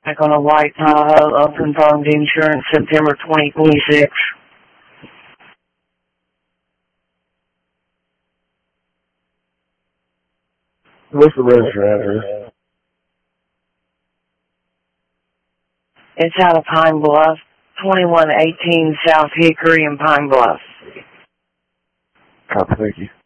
on a white Tahoe, unconfirmed insurance, September 2026. What's the register address? It's out of Pine Bluff, 2118 South Hickory in Pine Bluff. Copy, thank you.